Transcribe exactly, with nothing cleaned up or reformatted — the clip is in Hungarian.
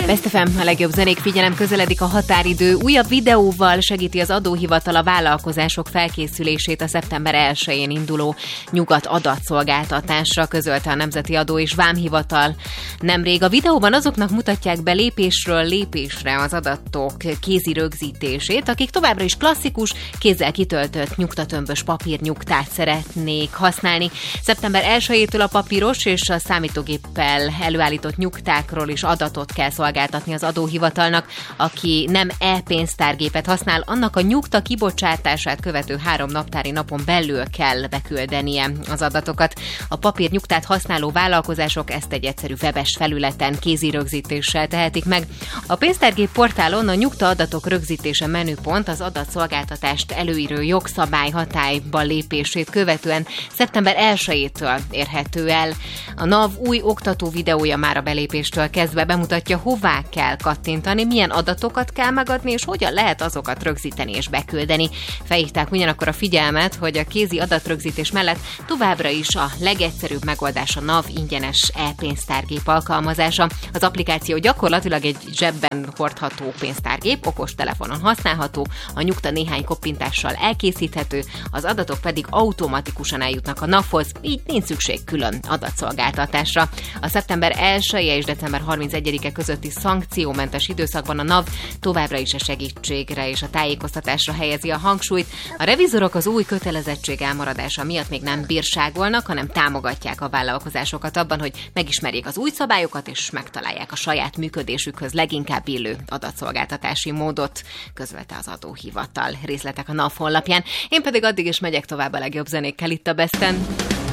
Best ef em, a legjobb zenék, figyelem, közeledik a határidő. Újabb videóval segíti az adóhivatal a vállalkozások felkészülését a szeptember elsején induló nyugat adatszolgáltatásra, közölte a Nemzeti Adó és Vámhivatal. Nemrég a videóban azoknak mutatják be lépésről lépésre az adatok kézi rögzítését, akik továbbra is klasszikus, kézzel kitöltött nyugtatömbös papírnyugtát szeretnék használni. Szeptember elsejétől a papíros és a számítógéppel előállított nyugtákról is adatot kell szolgáltatni az adóhivatalnak. Aki nem e-pénztárgépet használ, annak a nyugta kibocsátását követő három naptári napon belül kell beküldenie az adatokat. A papírnyugtát használó vállalkozások ezt egy egyszerű webes felületen kézi rögzítéssel tehetik meg. A pénztárgép portálon a nyugta adatok rögzítése menüpont az adatszolgáltatást előíró jogszabály hatályba lépését követően szeptember elsejétől érhető el. A NAV új oktató videója már a belépéstől kezdve bemutatja, hová kell kattintani, milyen adatokat kell megadni, és hogyan lehet azokat rögzíteni és beküldeni. Felhívták ugyanakkor a figyelmet, hogy a kézi adatrögzítés mellett továbbra is a legegyszerűbb megoldás a NAV ingyenes e-pénztárgép alkalmazása. Az applikáció gyakorlatilag egy zsebben hordható pénztárgép, okostelefonon használható, a nyugta néhány koppintással elkészíthető, az adatok pedig automatikusan eljutnak a NAV-hoz, így nincs szükség külön adatszolgáltatásra. A szeptember elseje és december harmincegyedike közötti szankciómentes időszakban a NAV továbbra is a segítségre és a tájékoztatásra helyezi a hangsúlyt. A revizorok az új kötelezettség elmaradása miatt még nem bírságolnak, hanem támogatják a vállalkozásokat abban, hogy megismerjék az új szabályokat és megtalálják a saját működésükhöz leginkább illő adatszolgáltatási módot, közölte az adóhivatal. Részletek a NAV honlapján. Én pedig addig is megyek tovább a legjobb zenékkel itt a Besten.